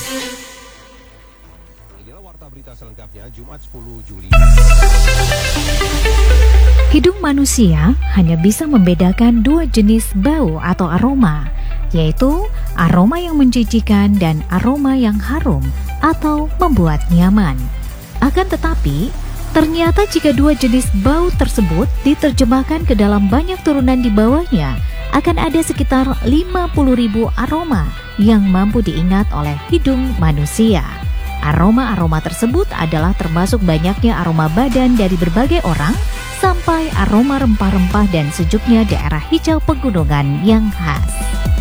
Inilah warta berita selengkapnya Jumat 10 Juli. Hidung manusia hanya bisa membedakan dua jenis bau atau aroma, yaitu aroma yang menjijikan dan aroma yang harum atau membuat nyaman. Akan tetapi, ternyata jika dua jenis bau tersebut diterjemahkan ke dalam banyak turunan di bawahnya, akan ada sekitar 50.000 aroma yang mampu diingat oleh hidung manusia. Aroma-aroma tersebut adalah termasuk banyaknya aroma badan dari berbagai orang, sampai aroma rempah-rempah dan sejuknya daerah hijau pegunungan yang khas.